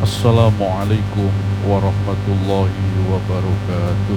Assalamualaikum warahmatullahi wabarakatuh.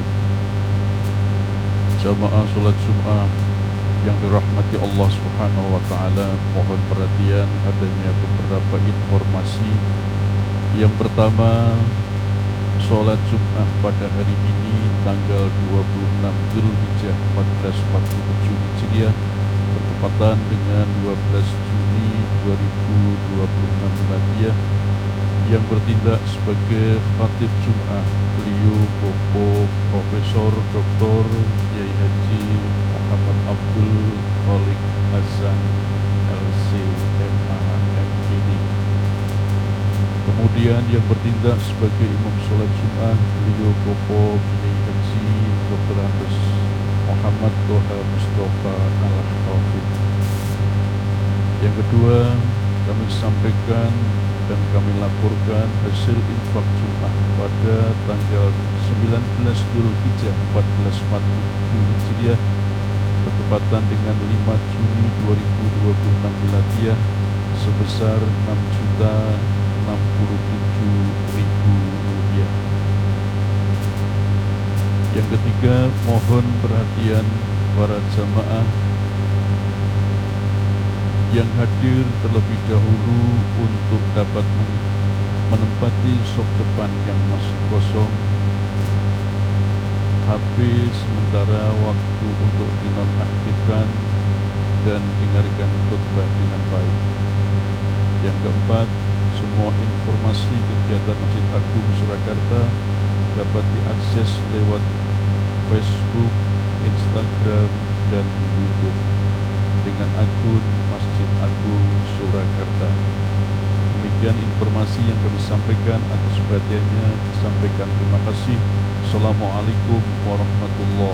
Jamaah sholat Jum'ah yang dirahmati Allah Subhanahu wa Ta'ala, mohon perhatian, adanya beberapa informasi. Yang pertama, sholat Jum'ah pada hari ini tanggal 26 Zulhijjah 1447 Hijriah bertepatan dengan 12 Juni 2026 Miladiah. Yang bertindak sebagai khatib Jum'ah, beliau Bapak Profesor Dr. Kiai Haji Muhammad Abdul Khalik Hasan LC.MA MPD. Kemudian yang bertindak sebagai imam sholat Jum'ah, beliau Bapak Kiai Haji Dr. Andes Muhammad Toha Mustafa Al-Hafidh. Yang kedua, kami sampaikan dan kami laporkan hasil infak Jum'ah pada tanggal 19 Zulhijjah 1447 Hijriah bertepatan dengan 5 Juni 2026 Miladiah sebesar 6.067.000 rupiah. Yang ketiga, mohon perhatian para jamaah yang hadir terlebih dahulu untuk dapat menempati sok depan yang masih kosong. Habis sementara waktu untuk dinonaktifkan dan dengarkan khutbah dengan baik. Yang keempat, semua informasi kegiatan Masjid Agung Surakarta dapat diakses lewat Facebook, Instagram, dan YouTube dengan akun Masjid Agung Surakarta. Demikian informasi yang kami sampaikan, atas perhatiannya disampaikan terima kasih. Assalamualaikum warahmatullahi